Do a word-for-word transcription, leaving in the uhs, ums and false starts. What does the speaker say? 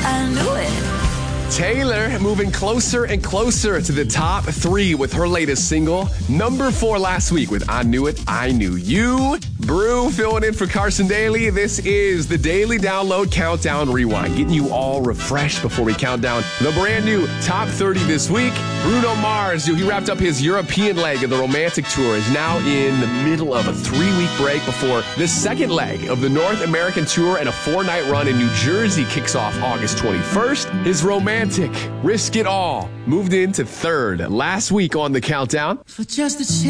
I knew it. Taylor moving closer and closer to the top three with her latest single. Number four last week with I Knew It, I Knew You. Brew filling in for Carson Daly. This is the Daily Download Countdown Rewind, getting you all refreshed before we count down the brand new Top thirty this week. Bruno Mars, he wrapped up his European leg of the Romantic Tour, is now in the middle of a three-week break before the second leg of the North American Tour, and a four-night run in New Jersey kicks off August twenty-first. His Romantic Risk It All moved into third last week on the countdown. For just a chance.